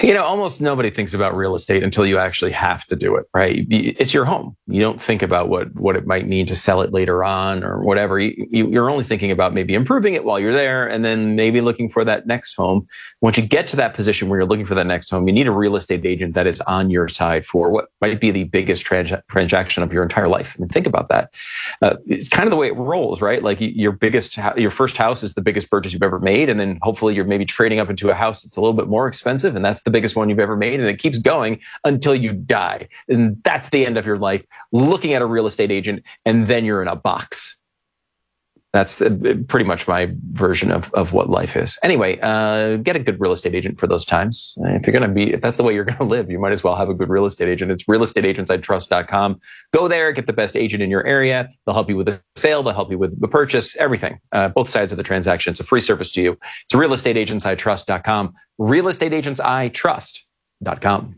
Almost nobody thinks about real estate until you actually have to do it, right? It's your home. You don't think about what it might mean to sell it later on or whatever. You're only thinking about maybe improving it while you're there and then maybe looking for that next home. Once you get to that position where you're looking for that next home, you need a real estate agent that is on your side for what might be the biggest transaction of your entire life. I mean, think about that. It's kind of the way it rolls, right? Like your first house is the biggest purchase you've ever made. And then hopefully you're maybe trading up into a house that's a little bit more expensive. And that's the biggest one you've ever made. And it keeps going until you die. And that's the end of your life, looking at a real estate agent, and then you're in a box. That's pretty much my version of what life is. Anyway, get a good real estate agent for those times. If that's the way you're going to live, you might as well have a good real estate agent. It's realestateagentsitrust.com. Go there, get the best agent in your area. They'll help you with the sale. They'll help you with the purchase, everything, both sides of the transaction. It's a free service to you. It's realestateagentsitrust.com, realestateagentsitrust.com.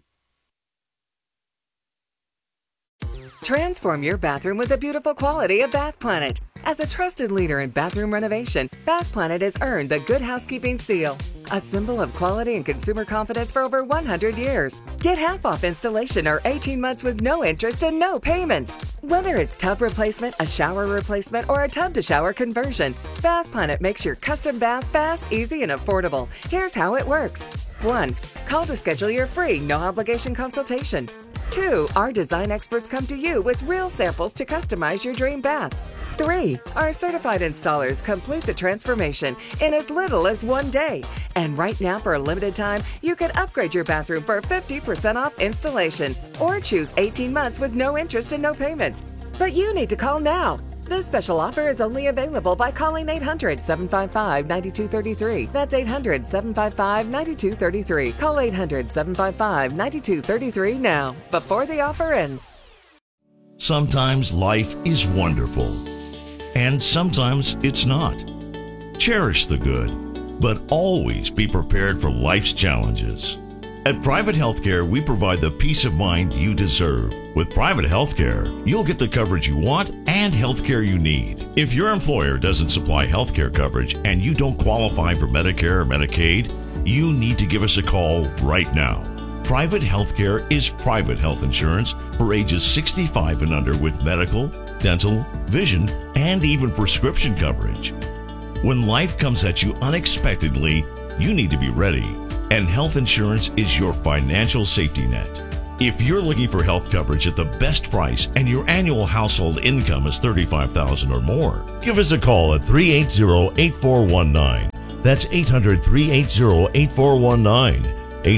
Transform your bathroom with the beautiful quality of Bath Planet. As a trusted leader in bathroom renovation, Bath Planet has earned the Good Housekeeping seal, a symbol of quality and consumer confidence for over 100 years. Get half off installation or 18 months with no interest and no payments. Whether it's tub replacement, a shower replacement, or a tub-to-shower conversion, Bath Planet makes your custom bath fast, easy, and affordable. Here's how it works. 1. Call to schedule your free, no-obligation consultation. 2. Our design experts come to you with real samples to customize your dream bath. 3. Our certified installers complete the transformation in as little as 1 day. And right now, for a limited time, you can upgrade your bathroom for 50% off installation or choose 18 months with no interest and no payments. But you need to call now. This special offer is only available by calling 800-755-9233. That's 800-755-9233. Call 800-755-9233 now, before the offer ends. Sometimes life is wonderful, and sometimes it's not. Cherish the good, but always be prepared for life's challenges. At Private Healthcare, we provide the peace of mind you deserve. With Private Healthcare, you'll get the coverage you want and healthcare you need. If your employer doesn't supply healthcare coverage and you don't qualify for Medicare or Medicaid, you need to give us a call right now. Private Healthcare is private health insurance for ages 65 and under with medical, dental, vision, and even prescription coverage. When life comes at you unexpectedly, you need to be ready. And health insurance is your financial safety net. If you're looking for health coverage at the best price and your annual household income is $35,000 or more, give us a call at 380-8419. That's 800-380-8419.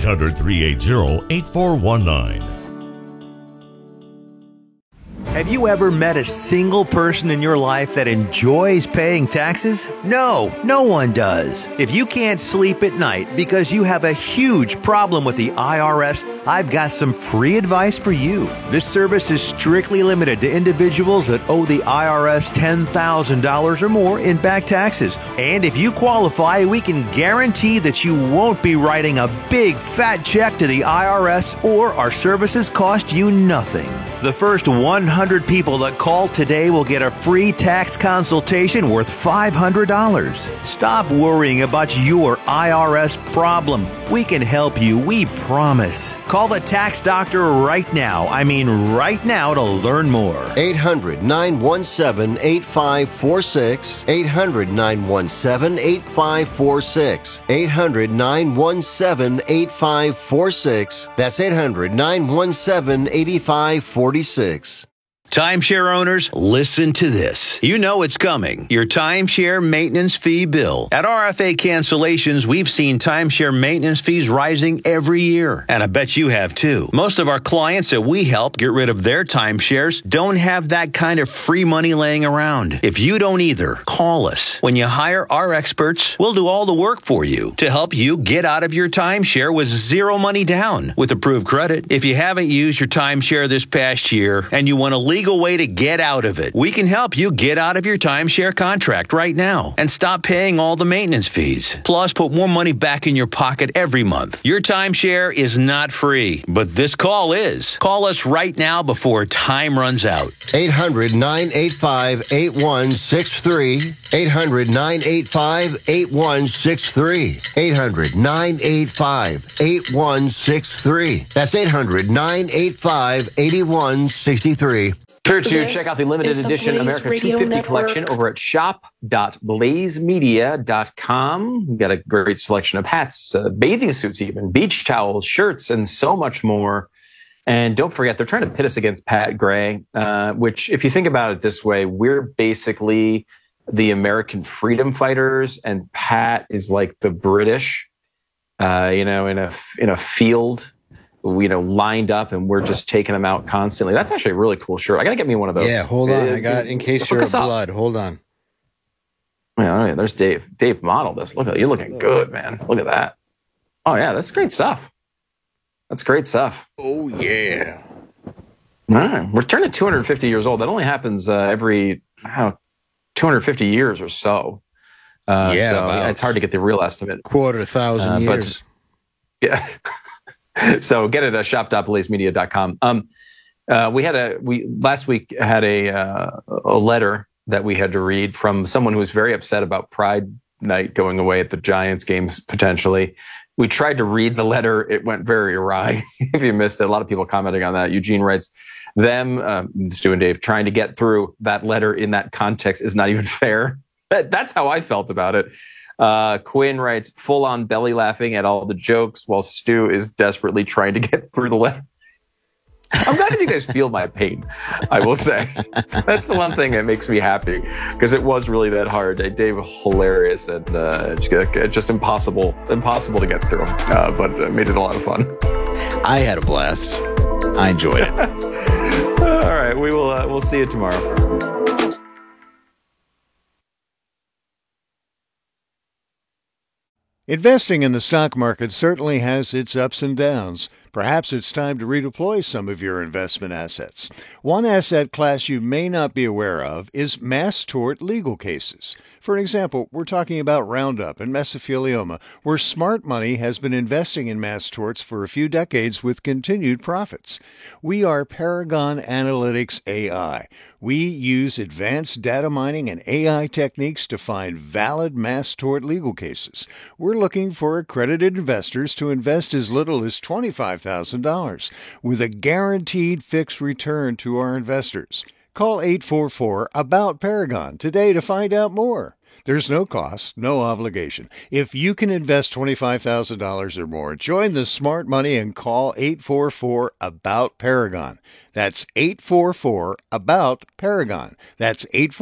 800-380-8419. Have you ever met a single person in your life that enjoys paying taxes? No, no one does. If you can't sleep at night because you have a huge problem with the IRS, I've got some free advice for you. This service is strictly limited to individuals that owe the IRS $10,000 or more in back taxes. And if you qualify, we can guarantee that you won't be writing a big fat check to the IRS, or our services cost you nothing. The first 100 people that call today will get a free tax consultation worth $500. Stop worrying about your IRS problem. We can help you, we promise. Call the tax doctor right now. I mean right now, to learn more. 800-917-8546. 800-917-8546. 800-917-8546. That's 800-917-8546. Timeshare owners, listen to this. You know it's coming. Your timeshare maintenance fee bill. At RFA Cancellations, we've seen timeshare maintenance fees rising every year. And I bet you have too. Most of our clients that we help get rid of their timeshares don't have that kind of free money laying around. If you don't either, call us. When you hire our experts, we'll do all the work for you to help you get out of your timeshare with zero money down with approved credit. If you haven't used your timeshare this past year and you want to legal way to get out of it, we can help you get out of your timeshare contract right now and stop paying all the maintenance fees. Plus, put more money back in your pocket every month. Your timeshare is not free, but this call is. Call us right now before time runs out. 800-985-8163. 800-985-8163. 800-985-8163. That's 800-985-8163. Sure to check out the limited edition America 250 collection over at shop.blazemedia.com. We've got a great selection of hats, bathing suits even, beach towels, shirts, and so much more. And don't forget, they're trying to pit us against Pat Gray, which, if you think about it this way, we're basically the American freedom fighters, and Pat is like the British, in a field, lined up, and we're just taking them out constantly. That's actually a really cool shirt. I got to get me one of those. Yeah, hold on. I got, in case you're blood, hold on. Yeah, there's Dave. Dave modeled this. Look at you're looking good, man. Look at that. Oh yeah, that's great stuff. That's great stuff. Oh yeah. All right. We're turning 250 years old. That only happens every 250 years or so. It's hard to get the real estimate. 250,000 years. Yeah. So get it at shop.blazemedia.com. We last week had a letter that we had to read from someone who was very upset about Pride Night going away at the Giants games potentially. We tried to read the letter. It went very awry. If you missed it, a lot of people commenting on that. Eugene writes, Stu and Dave, trying to get through that letter in that context is not even fair. That's how I felt about it. Quinn writes, full on belly laughing at all the jokes while Stu is desperately trying to get through the letter. I'm glad if you guys feel my pain, I will say. That's the one thing that makes me happy, because it was really that hard. Dave was hilarious and just impossible to get through, but made it a lot of fun. I had a blast. I enjoyed it. All right, we'll see you tomorrow. Investing in the stock market certainly has its ups and downs. Perhaps it's time to redeploy some of your investment assets. One asset class you may not be aware of is mass tort legal cases. For example, we're talking about Roundup and mesothelioma, where smart money has been investing in mass torts for a few decades with continued profits. We are Paragon Analytics AI. We use advanced data mining and AI techniques to find valid mass tort legal cases. We're looking for accredited investors to invest as little as $25,000 with a guaranteed fixed return to our investors. Call 844-ABOUT-PARAGON today to find out more. There's no cost, no obligation. If you can invest $25,000 or more, join the smart money and call 844-ABOUT-PARAGON. That's 844-ABOUT-PARAGON. That's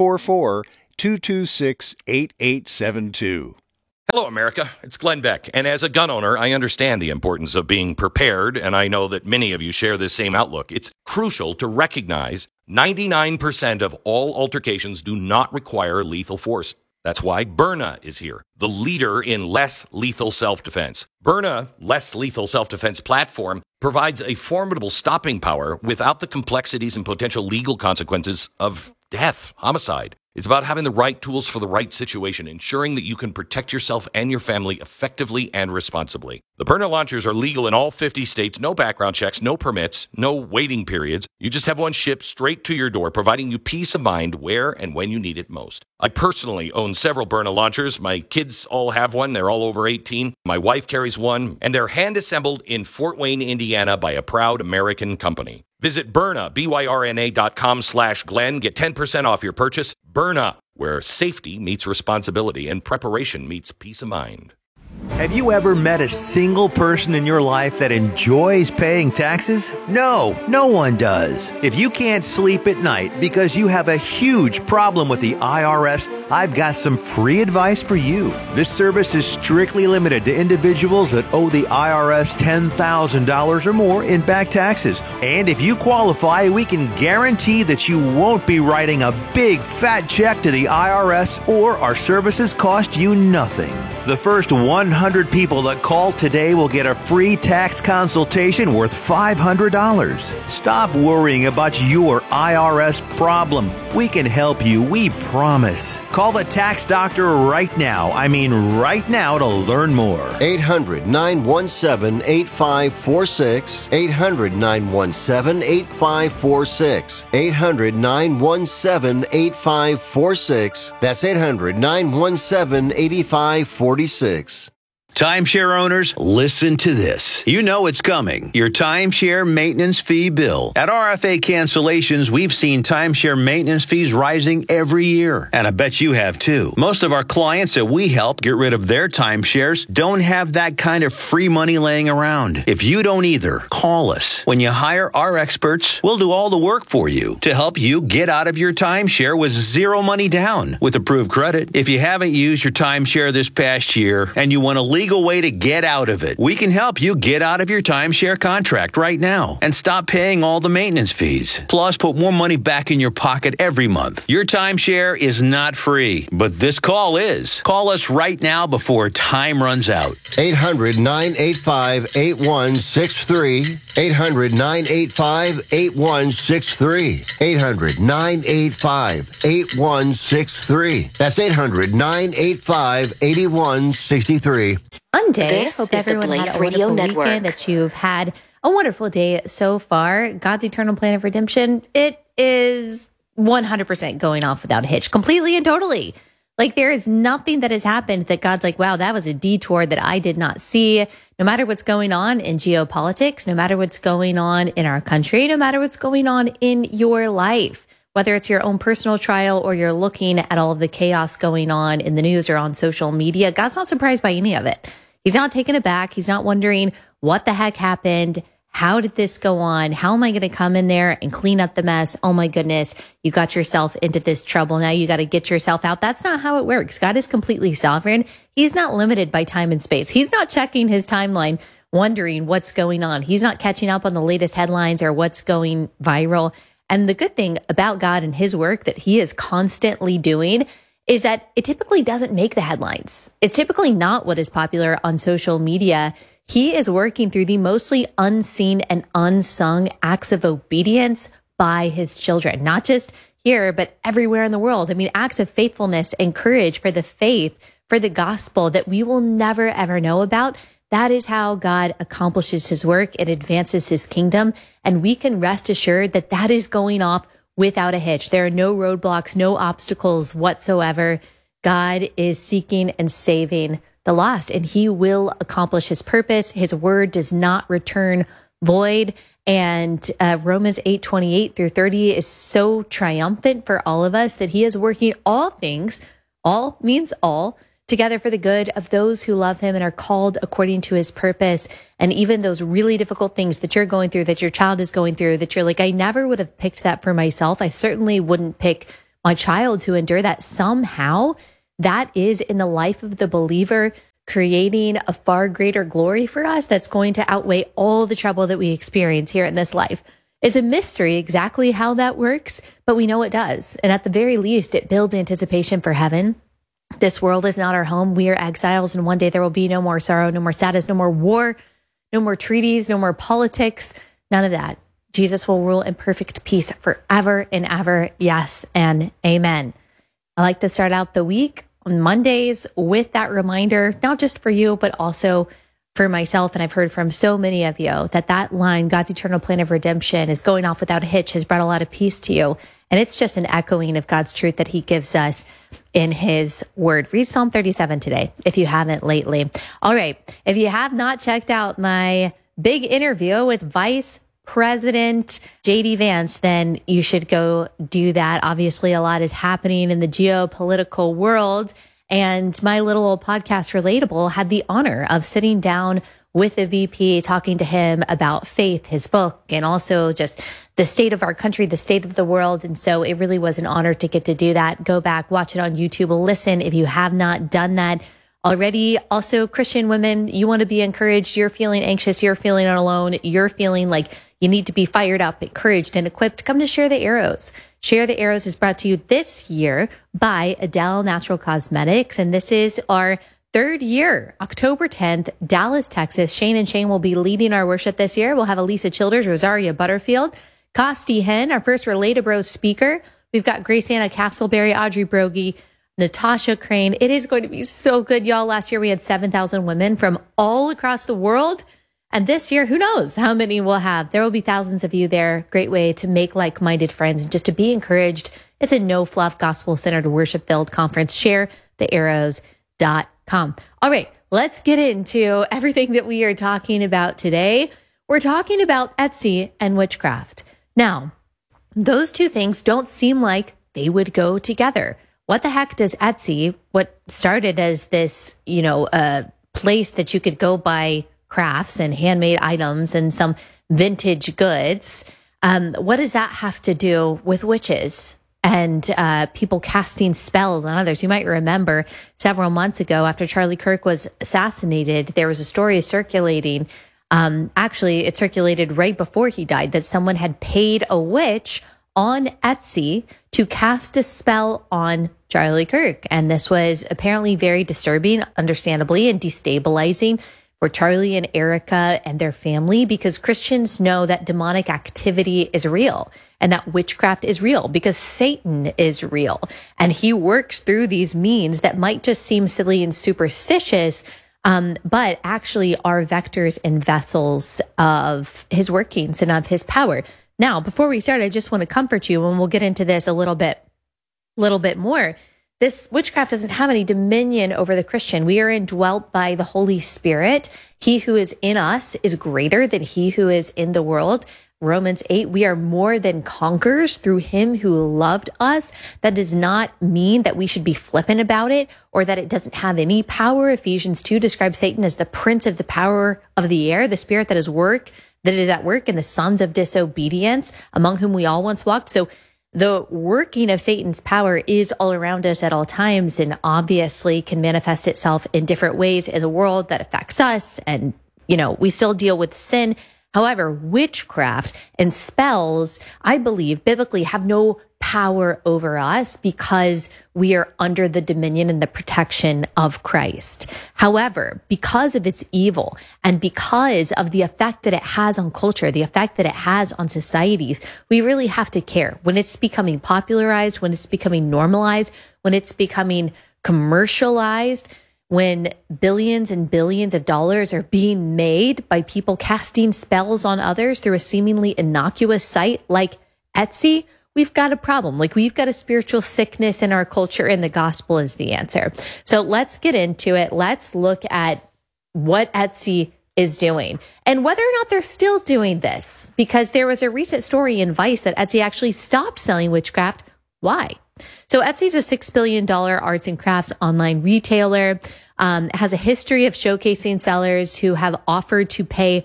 844-226-8872. Hello, America. It's Glenn Beck. And as a gun owner, I understand the importance of being prepared, and I know that many of you share this same outlook. It's crucial to recognize 99% of all altercations do not require lethal force. That's why Byrna is here, the leader in less lethal self-defense. Byrna Less Lethal Self-Defense platform provides a formidable stopping power without the complexities and potential legal consequences of death, homicide. It's about having the right tools for the right situation, ensuring that you can protect yourself and your family effectively and responsibly. The Byrna launchers are legal in all 50 states, no background checks, no permits, no waiting periods. You just have one shipped straight to your door, providing you peace of mind where and when you need it most. I personally own several Byrna launchers. My kids all have one. They're all over 18. My wife carries one, and they're hand-assembled in Fort Wayne, Indiana by a proud American company. Visit Byrna, BYRNA.com/Glenn. Get 10% off your purchase. Byrna, where safety meets responsibility and preparation meets peace of mind. Have you ever met a single person in your life that enjoys paying taxes? No, no one does. If you can't sleep at night because you have a huge problem with the IRS, I've got some free advice for you. This service is strictly limited to individuals that owe the IRS $10,000 or more in back taxes. And if you qualify, we can guarantee that you won't be writing a big fat check to the IRS, or our services cost you nothing. The first 100 people that call today will get a free tax consultation worth $500. Stop worrying about your IRS problem. We can help you, we promise. Call the tax doctor right now. I mean right now to learn more. 800-917-8546. 800-917-8546. 800-917-8546. That's 800-917-8546. Timeshare owners, listen to this. You know it's coming. Your timeshare maintenance fee bill. At RFA Cancellations, we've seen timeshare maintenance fees rising every year. And I bet you have too. Most of our clients that we help get rid of their timeshares don't have that kind of free money laying around. If you don't either, call us. When you hire our experts, we'll do all the work for you to help you get out of your timeshare with zero money down with approved credit. If you haven't used your timeshare this past year and you want a legal way to get out of it, we can help you get out of your timeshare contract right now and stop paying all the maintenance fees. Plus, put more money back in your pocket every month. Your timeshare is not free, but this call is. Call us right now before time runs out. 800-985-8163. 800-985-8163. 800-985-8163. That's 800-985-8163. Monday. This Hope is the everyone Blaze had a Radio wonderful Network. weekend, that you've had a wonderful day so far. God's eternal plan of redemption, it is 100% going off without a hitch, completely and totally. Like, there is nothing that has happened that God's like, wow, that was a detour that I did not see. No matter what's going on in geopolitics, no matter what's going on in our country, no matter what's going on in your life, whether it's your own personal trial or you're looking at all of the chaos going on in the news or on social media, God's not surprised by any of it. He's not taken aback. He's not wondering what the heck happened. How did this go on? How am I going to come in there and clean up the mess? Oh my goodness, you got yourself into this trouble. Now you got to get yourself out. That's not how it works. God is completely sovereign. He's not limited by time and space. He's not checking his timeline, wondering what's going on. He's not catching up on the latest headlines or what's going viral. And the good thing about God and his work that he is constantly doing is that it typically doesn't make the headlines. It's typically not what is popular on social media. He is working through the mostly unseen and unsung acts of obedience by his children, not just here, but everywhere in the world. I mean, acts of faithfulness and courage for the faith, for the gospel that we will never, ever know about. That is how God accomplishes his work. It advances his kingdom. And we can rest assured that that is going off without a hitch. There are no roadblocks, no obstacles whatsoever. God is seeking and saving the lost, and he will accomplish his purpose. His word does not return void. And Romans 8:28-30 is so triumphant for all of us that he is working all things, all means all, together for the good of those who love him and are called according to his purpose. And even those really difficult things that you're going through, that your child is going through, that you're like, I never would have picked that for myself. I certainly wouldn't pick my child to endure that. Somehow that is in the life of the believer, creating a far greater glory for us that's going to outweigh all the trouble that we experience here in this life. It's a mystery exactly how that works, but we know it does. And at the very least, it builds anticipation for heaven. This world is not our home. We are exiles, and one day there will be no more sorrow, no more sadness, no more war, no more treaties, no more politics, none of that. Jesus will rule in perfect peace forever and ever. Yes and amen. I like to start out the week on Mondays with that reminder, not just for you, but also for myself. And I've heard from so many of you that line, God's eternal plan of redemption is going off without a hitch, has brought a lot of peace to you. And it's just an echoing of God's truth that he gives us in his word. Read Psalm 37 today, if you haven't lately. All right. If you have not checked out my big interview with Vice President J.D. Vance, then you should go do that. Obviously, a lot is happening in the geopolitical world. And my little old podcast, Relatable, had the honor of sitting down with the VP, talking to him about faith, his book, and also just the state of our country, the state of the world. And so it really was an honor to get to do that. Go back, watch it on YouTube, listen if you have not done that already. Also, Christian women, you want to be encouraged. You're feeling anxious. You're feeling alone. You're feeling like you need to be fired up, encouraged, and equipped. Come to Share the Arrows. Share the Arrows is brought to you this year by Adele Natural Cosmetics. And this is our third year, October 10th, Dallas, Texas. Shane and Shane will be leading our worship this year. We'll have Elisa Childers, Rosaria Butterfield, Costi Hen, our first Relay to Bros speaker. We've got Grace Anna Castleberry, Audrey Brogy, Natasha Crane. It is going to be so good, y'all. Last year, we had 7,000 women from all across the world. And this year, who knows how many we'll have. There will be thousands of you there. Great way to make like-minded friends and just to be encouraged. It's a no-fluff, gospel-centered, worship-filled conference. ShareTheArrows.com. All right, let's get into everything that we are talking about today. We're talking about Etsy and witchcraft. Now, those two things don't seem like they would go together. What the heck does Etsy, what started as this, a place that you could go buy crafts and handmade items and some vintage goods, what does that have to do with witches and people casting spells on others? You might remember several months ago after Charlie Kirk was assassinated, there was a story circulating. Actually, it circulated right before he died that someone had paid a witch on Etsy to cast a spell on Charlie Kirk. And this was apparently very disturbing, understandably, and destabilizing for Charlie and Erica and their family, because Christians know that demonic activity is real and that witchcraft is real because Satan is real. And he works through these means that might just seem silly and superstitious, but actually are vectors and vessels of his workings and of his power. Now, before we start, I just want to comfort you, and we'll get into this a little bit more. This witchcraft doesn't have any dominion over the Christian. We are indwelt by the Holy Spirit. He who is in us is greater than he who is in the world. Romans 8, we are more than conquerors through him who loved us. That does not mean that we should be flippant about it or that it doesn't have any power. Ephesians 2 describes Satan as the prince of the power of the air, the spirit that is at work in the sons of disobedience, among whom we all once walked. So the working of Satan's power is all around us at all times and obviously can manifest itself in different ways in the world that affects us. And, we still deal with sin. However, witchcraft and spells, I believe, biblically have no power over us because we are under the dominion and the protection of Christ. However, because of its evil and because of the effect that it has on culture, the effect that it has on societies, we really have to care. When it's becoming popularized, when it's becoming normalized, when it's becoming commercialized, when billions and billions of dollars are being made by people casting spells on others through a seemingly innocuous site like Etsy, we've got a problem. We've got a spiritual sickness in our culture, and the gospel is the answer. So let's get into it. Let's look at what Etsy is doing and whether or not they're still doing this, because there was a recent story in Vice that Etsy actually stopped selling witchcraft. Why? So Etsy's a $6 billion arts and crafts online retailer, has a history of showcasing sellers who have offered pay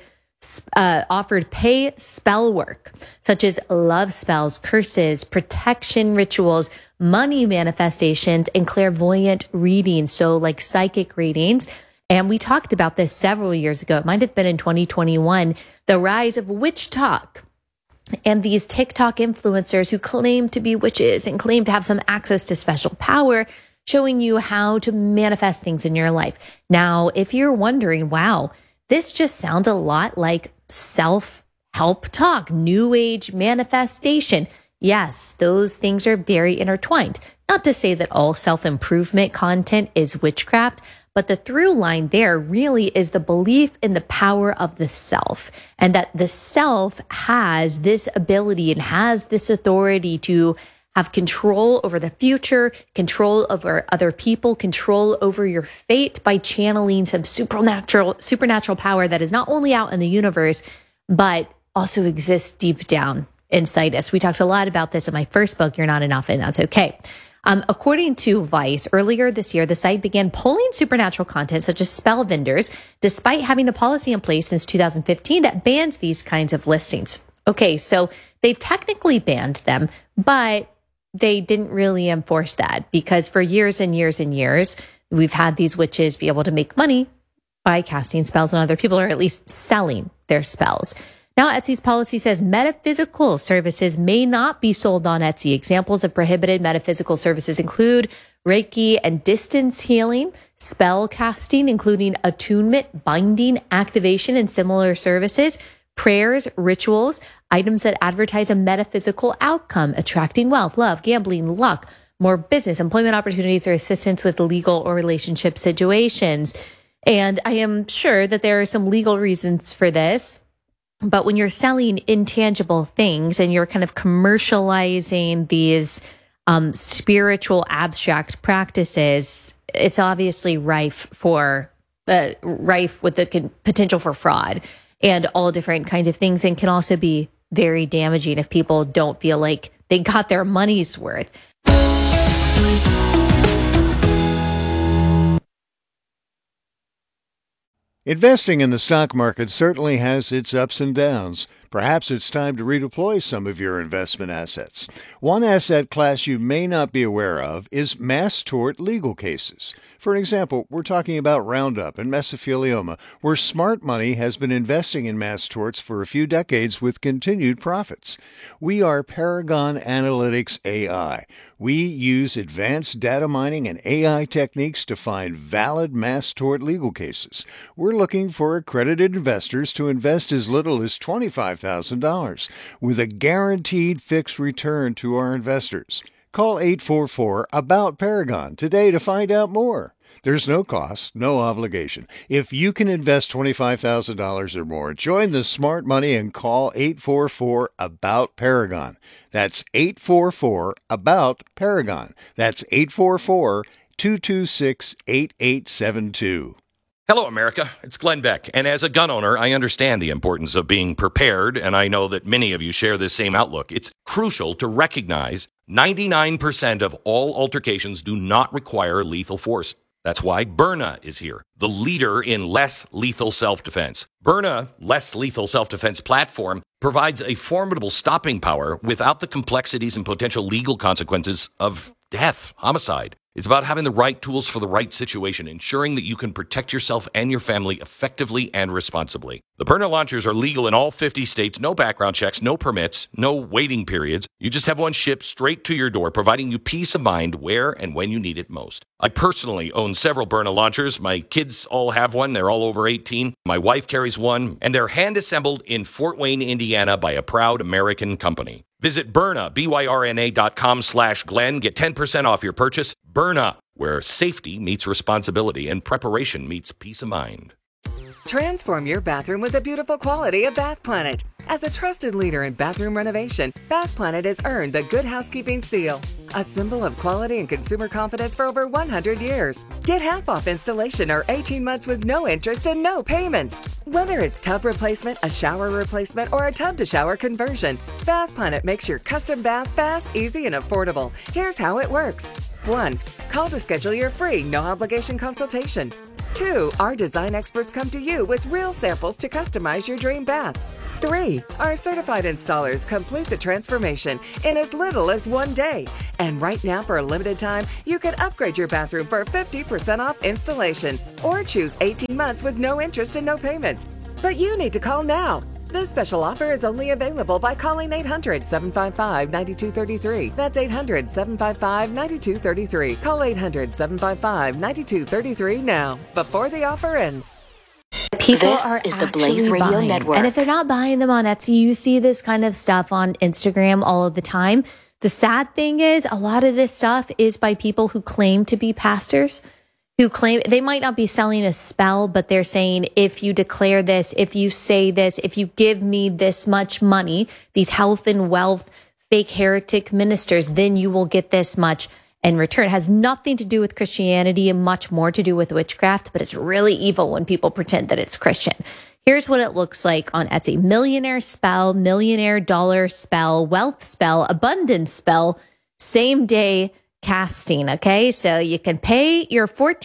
spell work, such as love spells, curses, protection rituals, money manifestations, and clairvoyant readings. So like psychic readings. And we talked about this several years ago. It might have been in 2021, the rise of witch talk. And these TikTok influencers who claim to be witches and claim to have some access to special power, showing you how to manifest things in your life. Now, if you're wondering, wow, this just sounds a lot like self-help talk, new age manifestation. Yes, those things are very intertwined. Not to say that all self-improvement content is witchcraft, but the through line there really is the belief in the power of the self, and that the self has this ability and has this authority to have control over the future, control over other people, control over your fate by channeling some supernatural power that is not only out in the universe, but also exists deep down inside us. We talked a lot about this in my first book, You're Not Enough, and that's okay. According to Vice, earlier this year, the site began pulling supernatural content such as spell vendors, despite having a policy in place since 2015 that bans these kinds of listings. Okay, so they've technically banned them, but they didn't really enforce that because for years and years and years, we've had these witches be able to make money by casting spells on other people, or at least selling their spells. Now, Etsy's policy says metaphysical services may not be sold on Etsy. Examples of prohibited metaphysical services include Reiki and distance healing, spell casting, including attunement, binding, activation, and similar services, prayers, rituals, items that advertise a metaphysical outcome, attracting wealth, love, gambling, luck, more business, employment opportunities, or assistance with legal or relationship situations. And I am sure that there are some legal reasons for this. But when you're selling intangible things and you're kind of commercializing these spiritual abstract practices, it's obviously rife with the potential for fraud and all different kinds of things, and can also be very damaging if people don't feel like they got their money's worth. Investing in the stock market certainly has its ups and downs. Perhaps it's time to redeploy some of your investment assets. One asset class you may not be aware of is mass tort legal cases. For example, we're talking about Roundup and mesothelioma, where smart money has been investing in mass torts for a few decades with continued profits. We are Paragon Analytics AI. We use advanced data mining and AI techniques to find valid mass tort legal cases. We're looking for accredited investors to invest as little as $25,000 with a guaranteed fixed return to our investors. Call 844-ABOUT-PARAGON today to find out more. There's no cost, no obligation. If you can invest $25,000 or more, join the smart money and call 844-ABOUT-PARAGON. That's 844-ABOUT-PARAGON. That's 844-226-8872. Hello, America. It's Glenn Beck. And as a gun owner, I understand the importance of being prepared, and I know that many of you share this same outlook. It's crucial to recognize 99% of all altercations do not require lethal force. That's why Byrna is here, the leader in less lethal self-defense. Byrna Less Lethal Self-Defense platform provides a formidable stopping power without the complexities and potential legal consequences of death, homicide. It's about having the right tools for the right situation, ensuring that you can protect yourself and your family effectively and responsibly. The Byrna launchers are legal in all 50 states, no background checks, no permits, no waiting periods. You just have one shipped straight to your door, providing you peace of mind where and when you need it most. I personally own several Byrna launchers. My kids all have one. They're all over 18. My wife carries one, and they're hand-assembled in Fort Wayne, Indiana by a proud American company. Visit Byrna, BYRNA.com/Glenn. Get 10% off your purchase. Byrna, where safety meets responsibility and preparation meets peace of mind. Transform your bathroom with the beautiful quality of Bath Planet. As a trusted leader in bathroom renovation, Bath Planet has earned the Good Housekeeping seal, a symbol of quality and consumer confidence for over 100 years. Get half off installation or 18 months with no interest and no payments. Whether it's tub replacement, a shower replacement, or a tub-to-shower conversion, Bath Planet makes your custom bath fast, easy, and affordable. Here's how it works. 1. Call to schedule your free, no-obligation consultation. 2. Our design experts come to you with real samples to customize your dream bath. 3. Our certified installers complete the transformation in as little as 1 day. And right now, for a limited time, you can upgrade your bathroom for 50% off installation or choose 18 months with no interest and no payments. But you need to call now. This special offer is only available by calling 800-755-9233. That's 800-755-9233. Call 800-755-9233 now, before the offer ends. People is the Blaze Radio Network. And if they're not buying them on Etsy, you see this kind of stuff on Instagram all of the time. The sad thing is, a lot of this stuff is by people who claim to be pastors, who claim they might not be selling a spell, but they're saying, if you declare this, if you say this, if you give me this much money, these health and wealth fake heretic ministers, then you will get this much in return. It has nothing to do with Christianity and much more to do with witchcraft, but it's really evil when people pretend that it's Christian. Here's what it looks like on Etsy. Millionaire spell, millionaire dollar spell, wealth spell, abundance spell, same day casting. Okay, so you can pay your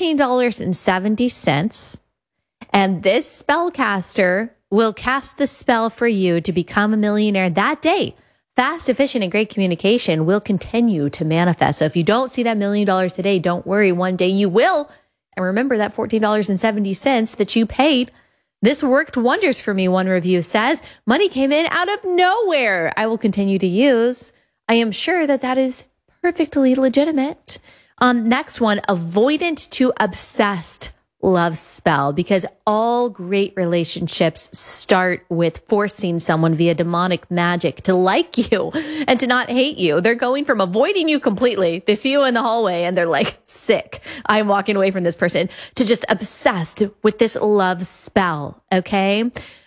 $14.70, and this spellcaster will cast the spell for you to become a millionaire that day. Fast, efficient, and great communication will continue to manifest. So if you don't see that $1 million today, don't worry. One day you will. And remember that $14.70 that you paid This worked wonders for me, one review says. Money came in out of nowhere. I will continue to use. I am sure that is perfectly legitimate. Next one, avoidant to obsessed love spell, because all great relationships start with forcing someone via demonic magic to like you and to not hate you. They're going from avoiding you completely. They see you in the hallway and they're like, sick, I'm walking away from this person, to just obsessed with this love spell. Okay.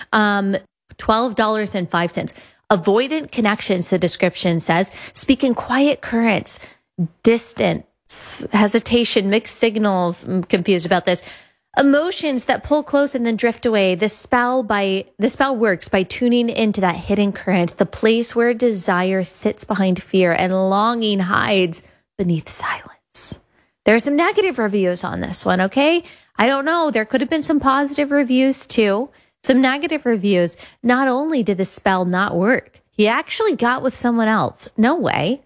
$12.05. Avoidant connections, the description says, speak in quiet currents, distant, hesitation, mixed signals. I'm confused about this. Emotions that pull close and then drift away. The spell works by tuning into that hidden current, the place where desire sits behind fear and longing hides beneath silence. There's some negative reviews on this one, okay? I don't know. There could have been some positive reviews too. Some negative reviews. Not only did the spell not work, he actually got with someone else. No way.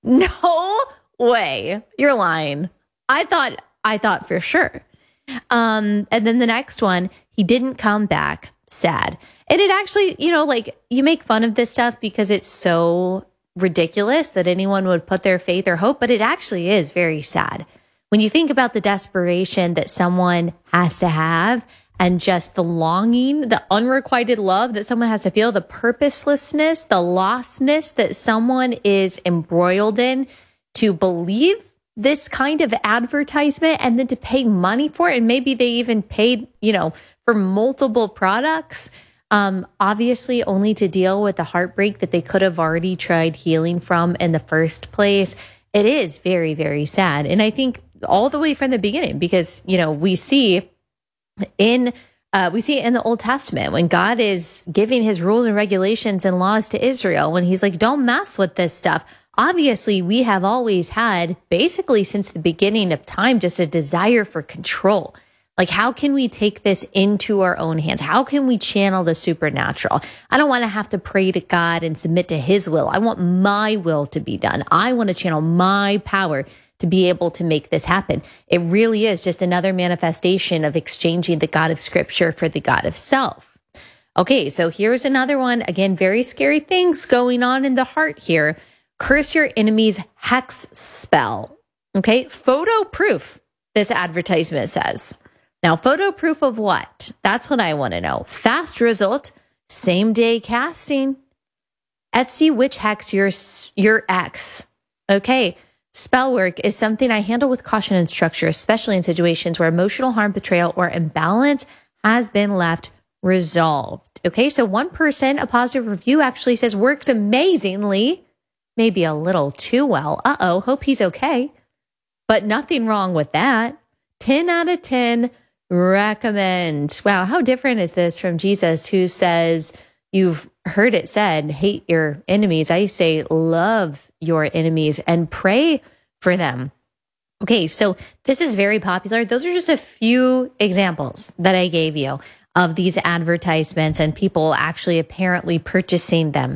No way. You're lying. I thought for sure. And then the next one, he didn't come back. Sad. And it actually, you make fun of this stuff because it's so ridiculous that anyone would put their faith or hope, but it actually is very sad. When you think about the desperation that someone has to have, and just the longing, the unrequited love that someone has to feel, the purposelessness, the lostness that someone is embroiled in, to believe this kind of advertisement and then to pay money for it. And maybe they even paid, for multiple products, obviously only to deal with the heartbreak that they could have already tried healing from in the first place. It is very, very sad. And I think all the way from the beginning, because, we see in the Old Testament when God is giving his rules and regulations and laws to Israel, when he's like, don't mess with this stuff. Obviously, we have always had, basically since the beginning of time, just a desire for control. Like, how can we take this into our own hands? How can we channel the supernatural? I don't want to have to pray to God and submit to his will. I want my will to be done. I want to channel my power to be able to make this happen. It really is just another manifestation of exchanging the God of Scripture for the God of self. Okay, so here's another one. Again, very scary things going on in the heart here. Curse your enemy's hex spell. Okay, photo proof, this advertisement says. Now, photo proof of what? That's what I want to know. Fast result, same day casting. Etsy witch hex your ex. Okay, spell work is something I handle with caution and structure, especially in situations where emotional harm, betrayal, or imbalance has been left resolved. Okay, so one person, a positive review actually says works amazingly. Maybe a little too well. Hope he's okay. But nothing wrong with that. 10 out of 10 recommend. Wow, how different is this from Jesus, who says, you've heard it said, hate your enemies. I say, love your enemies and pray for them. Okay, so this is very popular. Those are just a few examples that I gave you of these advertisements and people actually apparently purchasing them.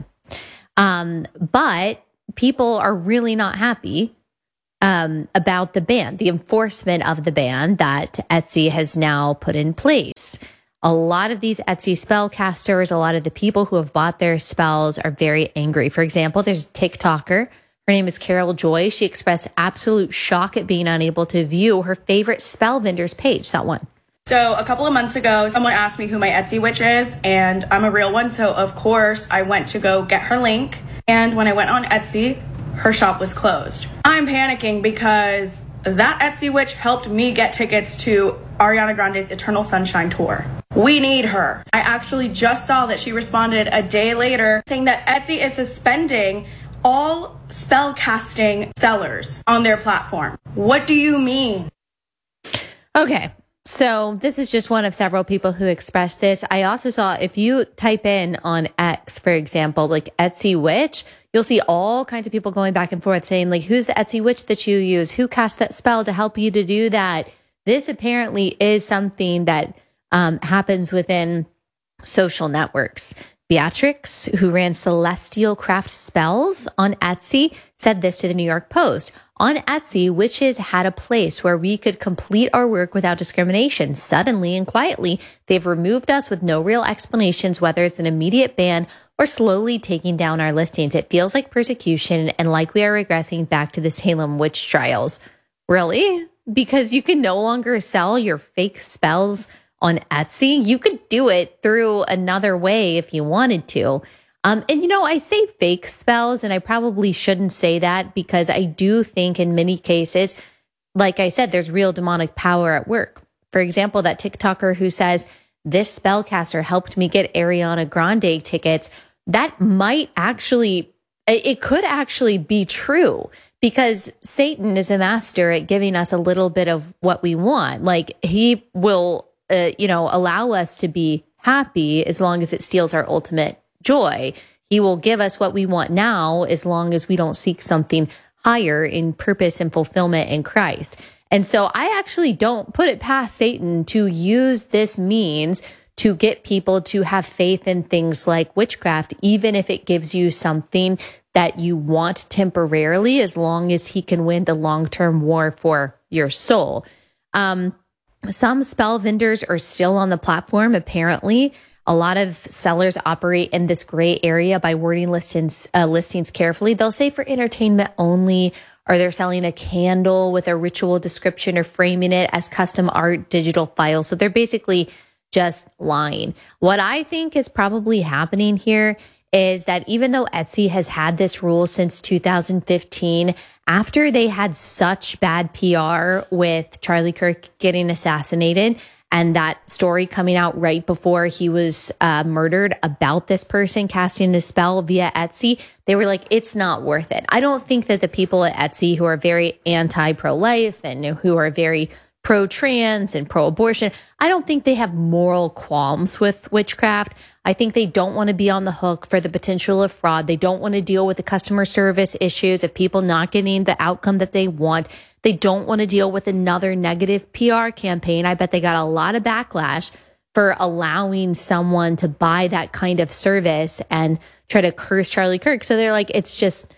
But people are really not happy about the ban, the enforcement of the ban that Etsy has now put in place. A lot of these Etsy spellcasters, a lot of the people who have bought their spells are very angry. For example, there's a TikToker. Her name is Carol Joy. She expressed absolute shock at being unable to view her favorite spell vendor's page. That one. So a couple of months ago, someone asked me who my Etsy witch is, and I'm a real one. So of course I went to go get her link. And when I went on Etsy, her shop was closed. I'm panicking because that Etsy witch helped me get tickets to Ariana Grande's Eternal Sunshine Tour. We need her. I actually just saw that she responded a day later saying that Etsy is suspending all spell casting sellers on their platform. What do you mean? Okay. So this is just one of several people who expressed this. I also saw, if you type in on X, for example, like Etsy witch, you'll see all kinds of people going back and forth saying, like, who's the Etsy witch that you use? Who cast that spell to help you to do that? This apparently is something that happens within social networks. Beatrix, who ran Celestial Craft Spells on Etsy, said this to the New York Post. On Etsy, Witches had a place where we could complete our work without discrimination. Suddenly and quietly, they've removed us with no real explanations, whether it's an immediate ban or slowly taking down our listings. It feels like persecution and like we are regressing back to the Salem witch trials. Really? Because you can no longer sell your fake spells on Etsy? You could do it through another way if you wanted to. And I say fake spells, and I probably shouldn't say that because I do think in many cases, like I said, there's real demonic power at work. For example, that TikToker who says, this spellcaster helped me get Ariana Grande tickets, that might actually, it could actually be true because Satan is a master at giving us a little bit of what we want. Like he will, allow us to be happy as long as it steals our ultimate joy. He will give us what we want now as long as we don't seek something higher in purpose and fulfillment in Christ. And so I actually don't put it past Satan to use this means to get people to have faith in things like witchcraft, even if it gives you something that you want temporarily, as long as he can win the long-term war for your soul. Some spell vendors are still on the platform, apparently. A lot of sellers operate in this gray area by wording listings carefully. They'll say for entertainment only, or they're selling a candle with a ritual description or framing it as custom art digital files. So they're basically just lying. What I think is probably happening here is that even though Etsy has had this rule since 2015, after they had such bad PR with Charlie Kirk getting assassinated, and that story coming out right before he was murdered about this person casting a spell via Etsy, they were like, it's not worth it. I don't think that the people at Etsy who are very anti-pro-life and who are very pro-trans and pro-abortion, I don't think they have moral qualms with witchcraft. I think they don't want to be on the hook for the potential of fraud. They don't want to deal with the customer service issues of people not getting the outcome that they want. They don't want to deal with another negative PR campaign. I bet they got a lot of backlash for allowing someone to buy that kind of service and try to curse Charlie Kirk. So they're like, it's just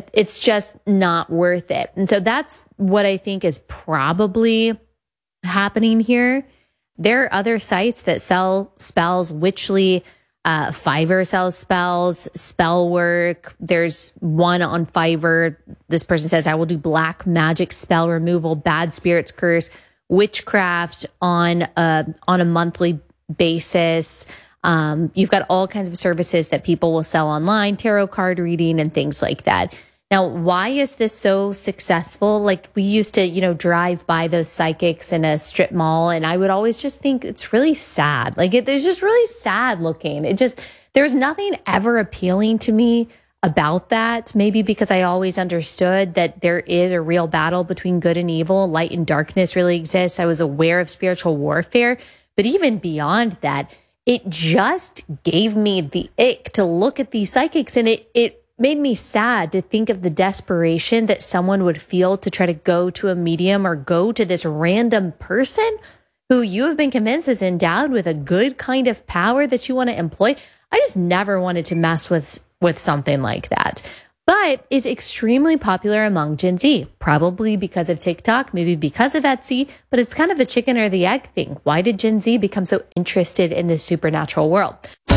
not worth it. And so that's what I think is probably happening here. There are other sites that sell spells. Witchly, Fiverr sells spells, spell work. There's one on Fiverr. This person says, I will do black magic spell removal, bad spirits curse, witchcraft on a monthly basis. You've got all kinds of services that people will sell online, tarot card reading and things like that. Now, why is this so successful? Like we used to, drive by those psychics in a strip mall, and I would always just think it's really sad. Like there's just really sad looking. There's nothing ever appealing to me about that. Maybe because I always understood that there is a real battle between good and evil. Light and darkness really exists. I was aware of spiritual warfare, but even beyond that, it just gave me the ick to look at these psychics, and it made me sad to think of the desperation that someone would feel to try to go to a medium or go to this random person who you have been convinced is endowed with a good kind of power that you want to employ. I just never wanted to mess with something like that. But it's extremely popular among Gen Z, probably because of TikTok, maybe because of Etsy, but it's kind of a chicken or the egg thing. Why did Gen Z become so interested in this supernatural world?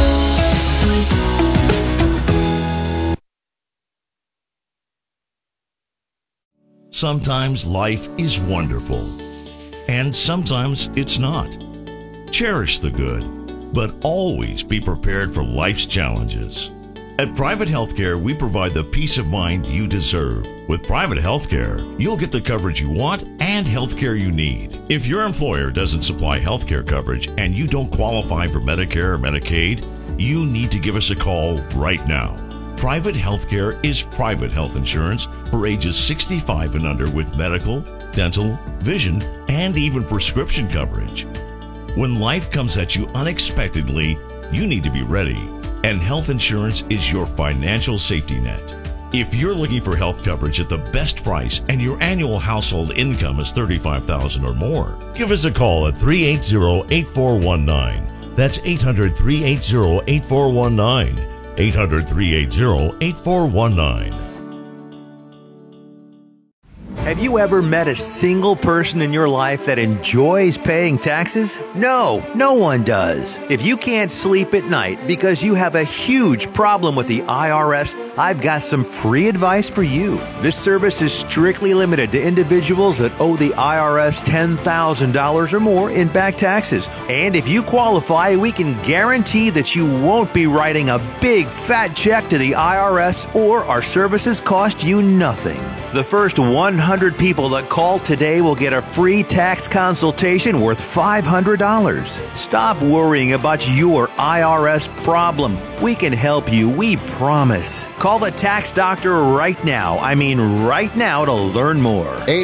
Sometimes life is wonderful, and sometimes it's not. Cherish the good, but always be prepared for life's challenges. At Private Healthcare, we provide the peace of mind you deserve. With Private Healthcare, you'll get the coverage you want and healthcare you need. If your employer doesn't supply healthcare coverage and you don't qualify for Medicare or Medicaid, you need to give us a call right now. Private Healthcare is private health insurance for ages 65 and under with medical, dental, vision, and even prescription coverage. When life comes at you unexpectedly, you need to be ready, and health insurance is your financial safety net. If you're looking for health coverage at the best price and your annual household income is $35,000 or more, give us a call at 380-8419. That's 800-380-8419. 800-380-8419. Have you ever met a single person in your life that enjoys paying taxes? No, no one does. If you can't sleep at night because you have a huge problem with the IRS, I've got some free advice for you. This service is strictly limited to individuals that owe the IRS $10,000 or more in back taxes. And if you qualify, we can guarantee that you won't be writing a big fat check to the IRS, or our services cost you nothing. The first 100 people that call today will get a free tax consultation worth $500. Stop worrying about your IRS problem. We can help you, we promise. Call the tax doctor right now. I mean right now, to learn more.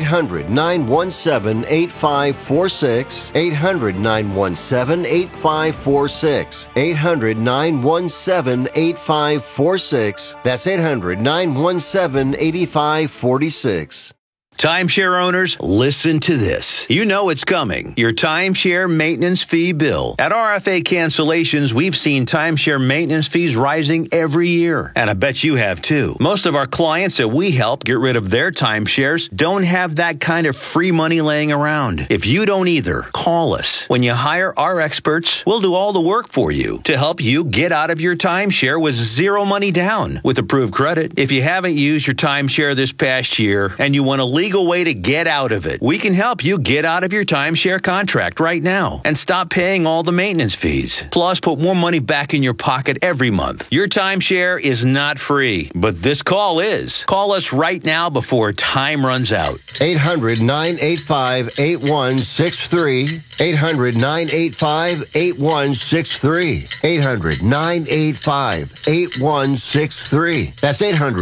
800-917-8546. 800-917-8546. 800-917-8546. That's 800-917-8546. Timeshare owners, listen to this. You know it's coming. Your timeshare maintenance fee bill. At RFA Cancellations, we've seen timeshare maintenance fees rising every year. And I bet you have too. Most of our clients that we help get rid of their timeshares don't have that kind of free money laying around. If you don't either, call us. When you hire our experts, we'll do all the work for you to help you get out of your timeshare with zero money down with approved credit. If you haven't used your timeshare this past year and you want a legal way to get out of it, we can help you get out of your timeshare contract right now and stop paying all the maintenance fees. Plus, put more money back in your pocket every month. Your timeshare is not free, but this call is. Call us right now before time runs out. 800-985-8163. 800-985-8163. 800-985-8163. That's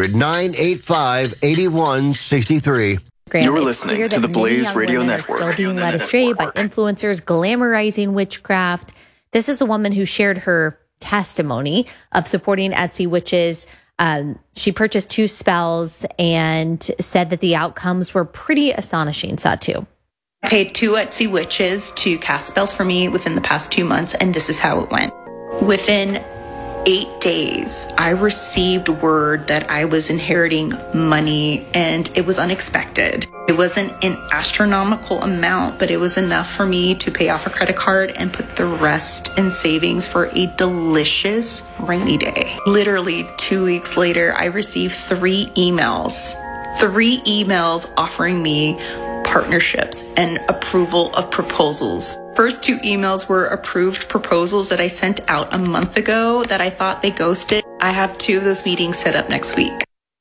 800-985-8163. You're listening to the Blaze Radio Network. Still being led astray by influencers glamorizing witchcraft. This is a woman who shared her testimony of supporting Etsy witches. She purchased 2 spells and said that the outcomes were pretty astonishing. Satu. I paid 2 Etsy witches to cast spells for me within the past 2 months, and this is how it went. Within 8 days, I received word that I was inheriting money, and it was unexpected. It wasn't an astronomical amount, but it was enough for me to pay off a credit card and put the rest in savings for a delicious rainy day. Literally 2 weeks later, I received 3 emails offering me partnerships and approval of proposals. First 2 emails were approved proposals that I sent out a month ago that I thought they ghosted. I have 2 of those meetings set up next week.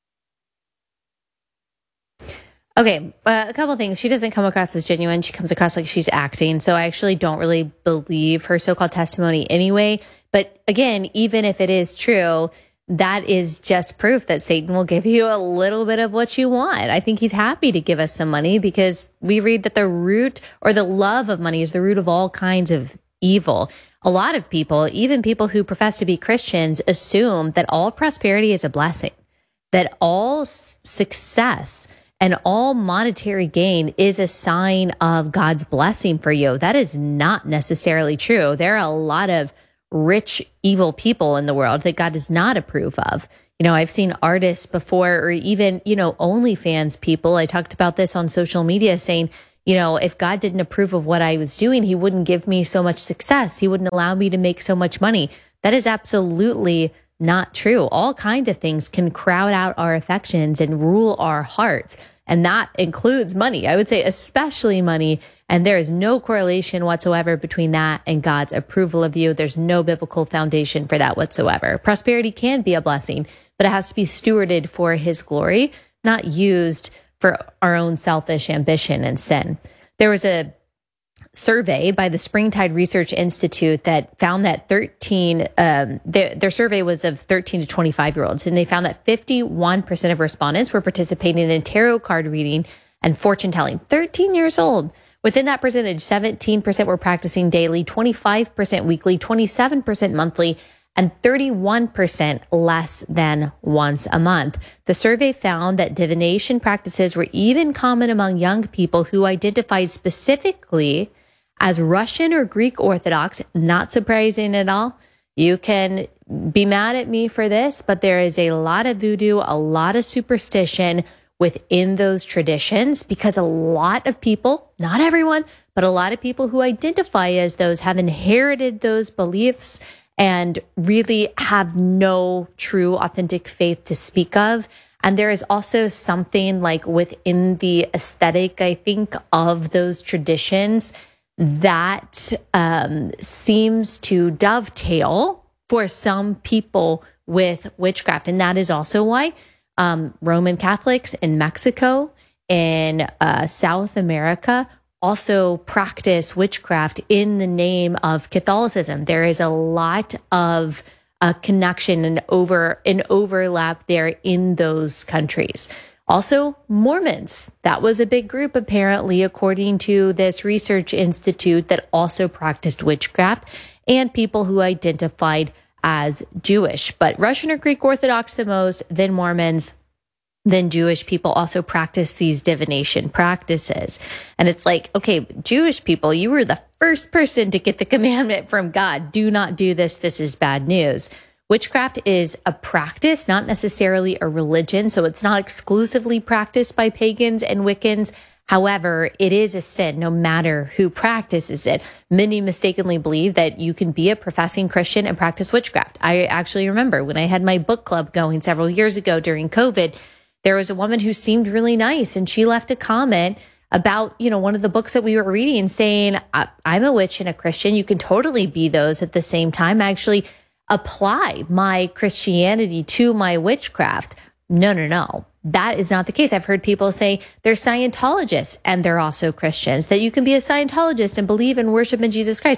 Okay, a couple of things. She doesn't come across as genuine. She comes across like she's acting. So I actually don't really believe her so-called testimony anyway. But again, even if it is true, that is just proof that Satan will give you a little bit of what you want. I think he's happy to give us some money because we read that the root or the love of money is the root of all kinds of evil. A lot of people, even people who profess to be Christians, assume that all prosperity is a blessing, that all success and all monetary gain is a sign of God's blessing for you. That is not necessarily true. There are a lot of rich, evil people in the world that God does not approve of. You know, I've seen artists before, or even, OnlyFans people. I talked about this on social media saying, if God didn't approve of what I was doing, he wouldn't give me so much success. He wouldn't allow me to make so much money. That is absolutely not true. All kinds of things can crowd out our affections and rule our hearts. And that includes money. I would say especially money. And there is no correlation whatsoever between that and God's approval of you. There's no biblical foundation for that whatsoever. Prosperity can be a blessing, but it has to be stewarded for his glory, not used for our own selfish ambition and sin. There was a survey by the Springtide Research Institute that found that their survey was of 13 to 25-year-olds, and they found that 51% of respondents were participating in tarot card reading and fortune telling. 13 years old. Within that percentage, 17% were practicing daily, 25% weekly, 27% monthly, and 31% less than once a month. The survey found that divination practices were even common among young people who identified specifically as Russian or Greek Orthodox. Not surprising at all. You can be mad at me for this, but there is a lot of voodoo, a lot of superstition within those traditions, because a lot of people, not everyone, but a lot of people who identify as those have inherited those beliefs and really have no true authentic faith to speak of. And there is also something like within the aesthetic, I think, of those traditions that seems to dovetail for some people with witchcraft. And that is also why Roman Catholics in Mexico, in South America, also practice witchcraft in the name of Catholicism. There is a lot of connection and overlap there in those countries. Also, Mormons. That was a big group, apparently, according to this research institute that also practiced witchcraft, and people who identified as Jewish. But Russian or Greek Orthodox the most, then Mormons, then Jewish people also practice these divination practices. And it's like, okay, Jewish people, you were the first person to get the commandment from God. Do not do this. This is bad news. Witchcraft is a practice, not necessarily a religion. So it's not exclusively practiced by pagans and Wiccans. However, it is a sin no matter who practices it. Many mistakenly believe that you can be a professing Christian and practice witchcraft. I actually remember when I had my book club going several years ago during COVID, there was a woman who seemed really nice, and she left a comment about, one of the books that we were reading saying, I'm a witch and a Christian. You can totally be those at the same time. I actually apply my Christianity to my witchcraft. No. That is not the case. I've heard people say they're Scientologists and they're also Christians, that you can be a Scientologist and believe and worship in Jesus Christ.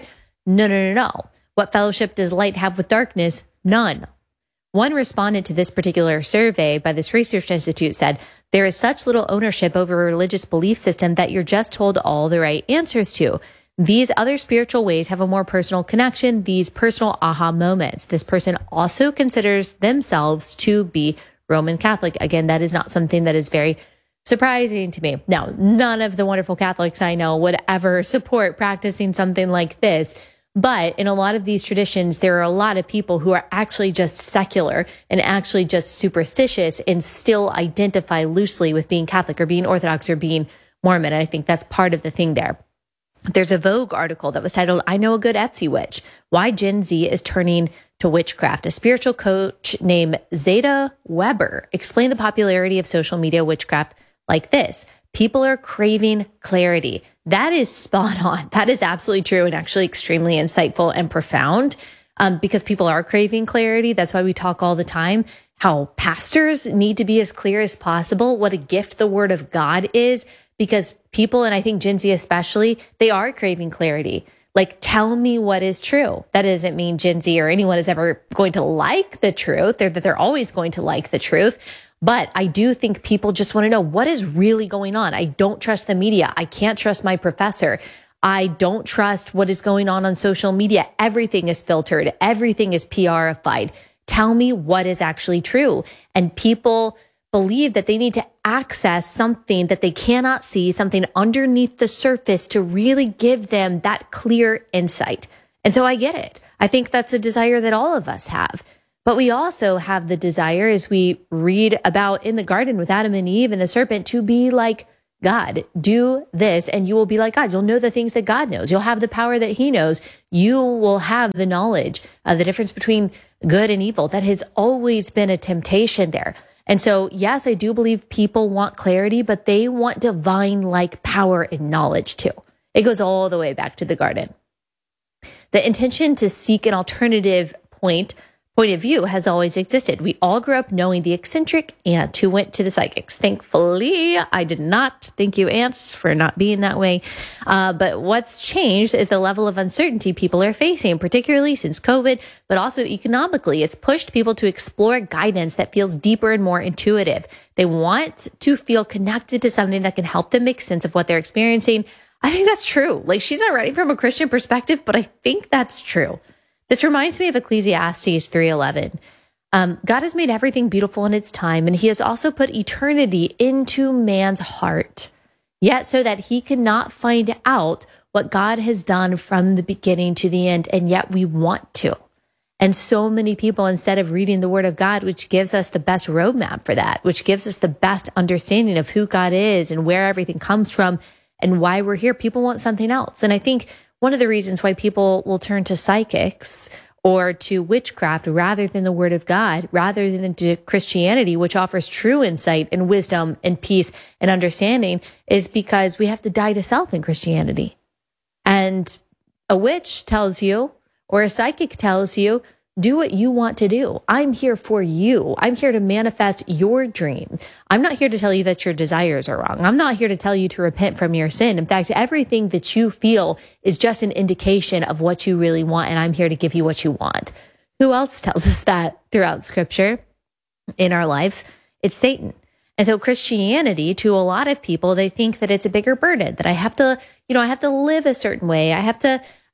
No. What fellowship does light have with darkness? None. One respondent to this particular survey by this research institute said, there is such little ownership over a religious belief system that you're just told all the right answers to. These other spiritual ways have a more personal connection, these personal aha moments. This person also considers themselves to be Roman Catholic. Again, that is not something that is very surprising to me. Now, none of the wonderful Catholics I know would ever support practicing something like this. But in a lot of these traditions, there are a lot of people who are actually just secular and actually just superstitious and still identify loosely with being Catholic or being Orthodox or being Mormon. And I think that's part of the thing there. There's a Vogue article that was titled, I Know a Good Etsy Witch, Why Gen Z is Turning to Witchcraft. A spiritual coach named Zeta Weber explained the popularity of social media witchcraft like this. People are craving clarity. That is spot on. That is absolutely true and actually extremely insightful and profound because people are craving clarity. That's why we talk all the time how pastors need to be as clear as possible, what a gift the word of God is, because people, and I think Gen Z especially, they are craving clarity. Like, tell me what is true. That doesn't mean Gen Z or anyone is ever going to like the truth, or that they're always going to like the truth. But I do think people just want to know what is really going on. I don't trust the media. I can't trust my professor. I don't trust what is going on social media. Everything is filtered. Everything is PR-ified. Tell me what is actually true. And people believe that they need to access something that they cannot see, something underneath the surface to really give them that clear insight. And so I get it. I think that's a desire that all of us have. But we also have the desire, as we read about in the garden with Adam and Eve and the serpent, to be like God. Do this and you will be like God. You'll know the things that God knows. You'll have the power that he knows. You will have the knowledge of the difference between good and evil. That has always been a temptation there. And so, yes, I do believe people want clarity, but they want divine-like power and knowledge too. It goes all the way back to the garden. The intention to seek an alternative point of view has always existed. We all grew up knowing the eccentric aunt who went to the psychics. Thankfully, I did not. Thank you, aunts, for not being that way. But what's changed is the level of uncertainty people are facing, particularly since COVID, but also economically. It's pushed people to explore guidance that feels deeper and more intuitive. They want to feel connected to something that can help them make sense of what they're experiencing. I think that's true. Like, she's not writing from a Christian perspective, but I think that's true. This reminds me of Ecclesiastes 3:11. God has made everything beautiful in its time, and he has also put eternity into man's heart, yet so that he cannot find out what God has done from the beginning to the end, and yet we want to. And so many people, instead of reading the Word of God, which gives us the best roadmap for that, which gives us the best understanding of who God is and where everything comes from and why we're here, people want something else. And I think one of the reasons why people will turn to psychics or to witchcraft rather than the Word of God, rather than to Christianity, which offers true insight and wisdom and peace and understanding, is because we have to die to self in Christianity. And a witch tells you, or a psychic tells you, do what you want to do. I'm here for you. I'm here to manifest your dream. I'm not here to tell you that your desires are wrong. I'm not here to tell you to repent from your sin. In fact, everything that you feel is just an indication of what you really want, and I'm here to give you what you want. Who else tells us that throughout Scripture in our lives? It's Satan. And so Christianity, to a lot of people, they think that it's a bigger burden, that I have to live a certain way. I have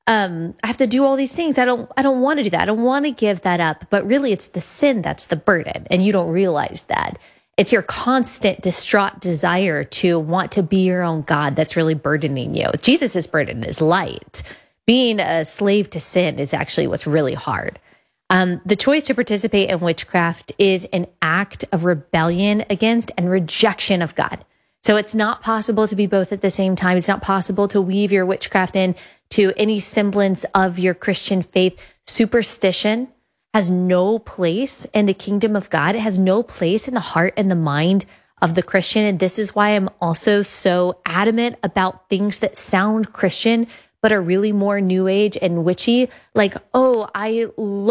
to do all these things. I don't want to do that. I don't want to give that up. But really, it's the sin that's the burden. And you don't realize that. It's your constant distraught desire to want to be your own God that's really burdening you. Jesus' burden is light. Being a slave to sin is actually what's really hard. The choice to participate in witchcraft is an act of rebellion against and rejection of God. So it's not possible to be both at the same time. It's not possible to weave your witchcraft in to any semblance of your Christian faith. Superstition has no place in the kingdom of God. It has no place in the heart and the mind of the Christian. And this is why I'm also so adamant about things that sound Christian, but are really more new age and witchy. Like, oh, I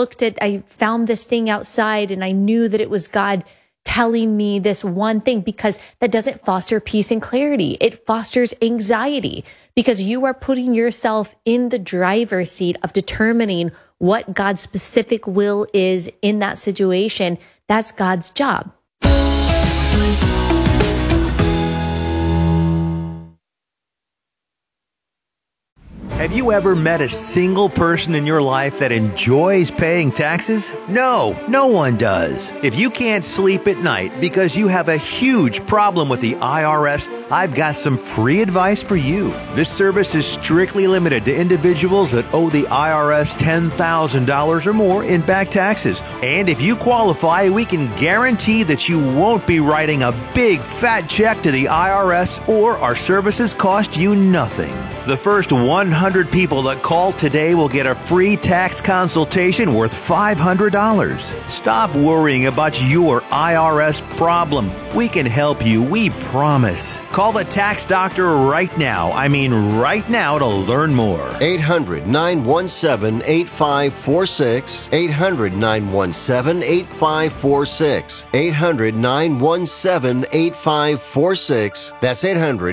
found this thing outside and I knew that it was God telling me this one thing, because that doesn't foster peace and clarity. It fosters anxiety because you are putting yourself in the driver's seat of determining what God's specific will is in that situation. That's God's job. Have you ever met a single person in your life that enjoys paying taxes? No, no one does. If you can't sleep at night because you have a huge problem with the IRS, I've got some free advice for you. This service is strictly limited to individuals that owe the IRS $10,000 or more in back taxes. And if you qualify, we can guarantee that you won't be writing a big fat check to the IRS, or our services cost you nothing. The first 100 people that call today will get a free tax consultation worth $500. Stop worrying about your IRS problem. We can help you, we promise. Call the tax doctor right now. I mean right now, to learn more. 800-917-8546. 800-917-8546. 800-917-8546. That's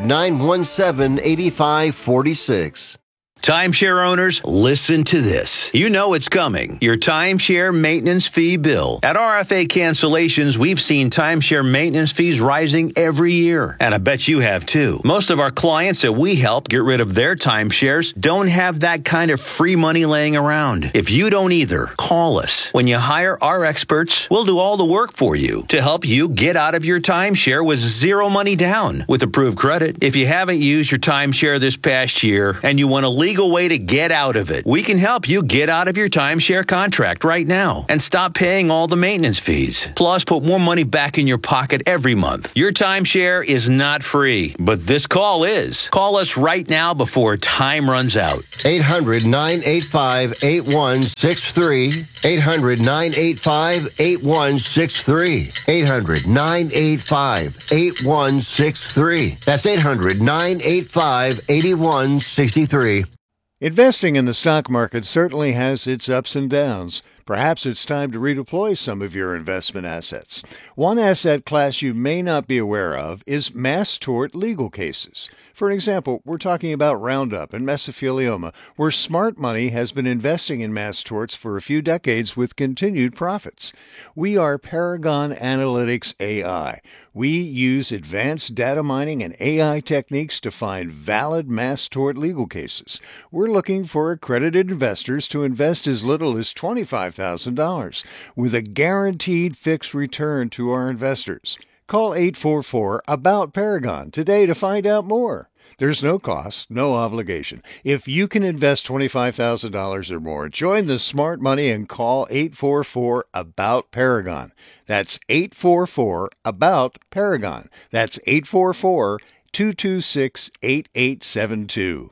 800-917-8546. Timeshare owners, listen to this. You know it's coming. Your timeshare maintenance fee bill. At RFA Cancellations, we've seen timeshare maintenance fees rising every year. And I bet you have too. Most of our clients that we help get rid of their timeshares don't have that kind of free money laying around. If you don't either, call us. When you hire our experts, we'll do all the work for you to help you get out of your timeshare with zero money down with approved credit. If you haven't used your timeshare this past year and you want to legal way to get out of it, we can help you get out of your timeshare contract right now and stop paying all the maintenance fees. Plus, put more money back in your pocket every month. Your timeshare is not free, but this call is. Call us right now before time runs out. 800-985-8163. 800-985-8163. 800-985-8163. That's 800-985-8163. Investing in the stock market certainly has its ups and downs. Perhaps it's time to redeploy some of your investment assets. One asset class you may not be aware of is mass tort legal cases. For example, we're talking about Roundup and mesothelioma, where smart money has been investing in mass torts for a few decades with continued profits. We are Paragon Analytics AI. We use advanced data mining and AI techniques to find valid mass tort legal cases. We're looking for accredited investors to invest as little as $25,000 with a guaranteed fixed return to our investors. Call 844-ABOUT-PARAGON today to find out more. There's no cost, no obligation. If you can invest $25,000 or more, join the smart money and call 844-ABOUT-PARAGON. That's 844-ABOUT-PARAGON. That's 844-226-8872.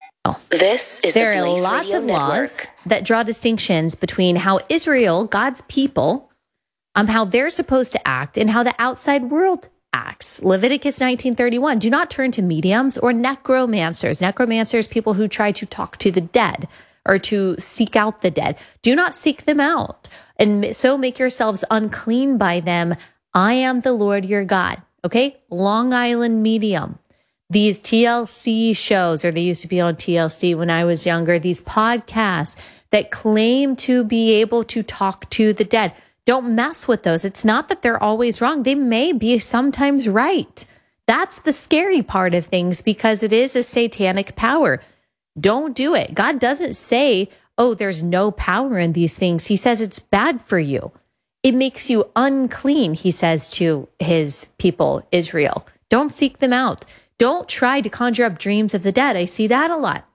This is there the are Blaze lots Radio of Network. laws that draw distinctions between how Israel, God's people, how they're supposed to act and how the outside world acts. Leviticus 19:31, do not turn to mediums or necromancers. Necromancers, people who try to talk to the dead or to seek out the dead. Do not seek them out, and so make yourselves unclean by them. I am the Lord your God. Okay? Long Island Medium. These TLC shows, or they used to be on TLC when I was younger, these podcasts that claim to be able to talk to the dead. Don't mess with those. It's not that they're always wrong. They may be sometimes right. That's the scary part of things because it is a satanic power. Don't do it. God doesn't say, oh, there's no power in these things. He says it's bad for you. It makes you unclean, he says to his people, Israel. Don't seek them out. Don't try to conjure up dreams of the dead. I see that a lot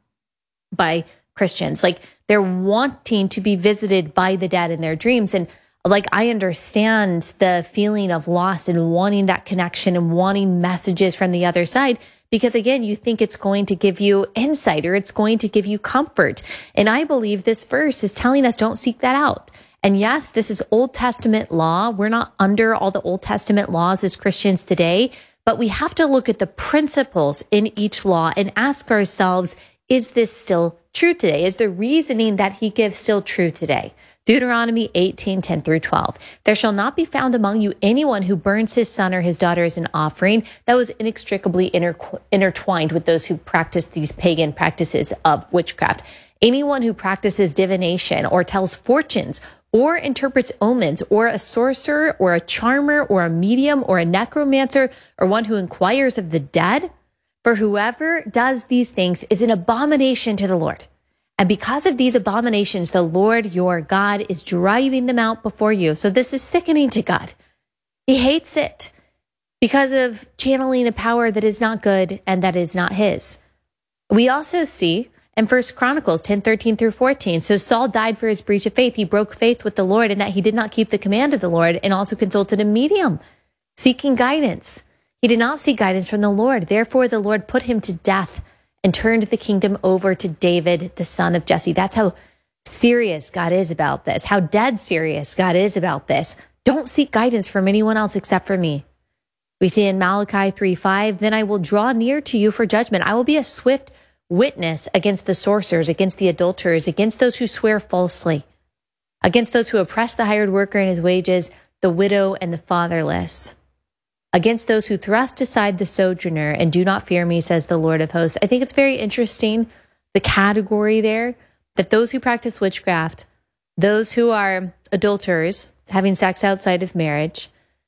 by Christians. Like they're wanting to be visited by the dead in their dreams. And like, I understand the feeling of loss and wanting that connection and wanting messages from the other side, because again, you think it's going to give you insight or it's going to give you comfort. And I believe this verse is telling us don't seek that out. And yes, this is Old Testament law. We're not under all the Old Testament laws as Christians today, but we have to look at the principles in each law and ask ourselves, is this still true today? Is the reasoning that he gives still true today? Deuteronomy 18:10-12. There shall not be found among you anyone who burns his son or his daughter as an offering. That was inextricably intertwined with those who practice these pagan practices of witchcraft. Anyone who practices divination or tells fortunes or interprets omens, or a sorcerer or a charmer or a medium or a necromancer or one who inquires of the dead, for whoever does these things is an abomination to the Lord. And because of these abominations, the Lord your God is driving them out before you. So this is sickening to God. He hates it because of channeling a power that is not good and that is not his. We also see in 1 Chronicles 10:13-14, so Saul died for his breach of faith. He broke faith with the Lord in that he did not keep the command of the Lord and also consulted a medium seeking guidance. He did not seek guidance from the Lord. Therefore, the Lord put him to death and turned the kingdom over to David, the son of Jesse. That's how serious God is about this, how dead serious God is about this. Don't seek guidance from anyone else except for me. We see in Malachi 3:5, then I will draw near to you for judgment. I will be a swift witness against the sorcerers, against the adulterers, against those who swear falsely, against those who oppress the hired worker and his wages, the widow and the fatherless, against those who thrust aside the sojourner and do not fear me, says the Lord of hosts. I think it's very interesting, the category there, that those who practice witchcraft, those who are adulterers, having sex outside of marriage,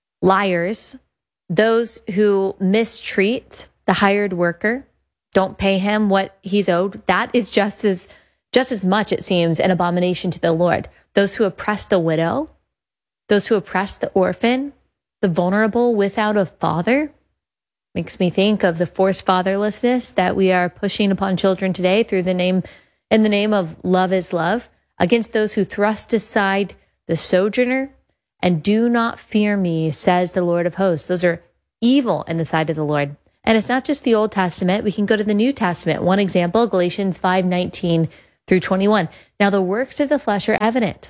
liars, those who mistreat the hired worker, don't pay him what he's owed, that is just as much, it seems, an abomination to the Lord. Those who oppress the widow, those who oppress the orphan, the vulnerable without a father, makes me think of the forced fatherlessness that we are pushing upon children today in the name of love is love, against those who thrust aside the sojourner and do not fear me, says the Lord of hosts. Those are evil in the sight of the Lord. And it's not just the Old Testament. We can go to the New Testament. One example, Galatians 5:19-21. Now the works of the flesh are evident: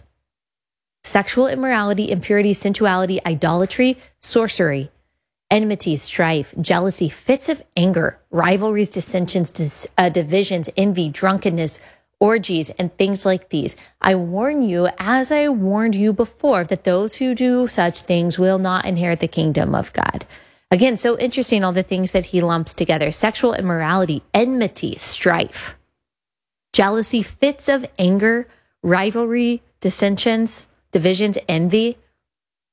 sexual immorality, impurity, sensuality, idolatry, sorcery, enmity, strife, jealousy, fits of anger, rivalries, dissensions, divisions, envy, drunkenness, orgies, and things like these. I warn you, as I warned you before, that those who do such things will not inherit the kingdom of God. Again, so interesting, all the things that he lumps together: sexual immorality, enmity, strife, jealousy, fits of anger, rivalry, dissensions, divisions, envy.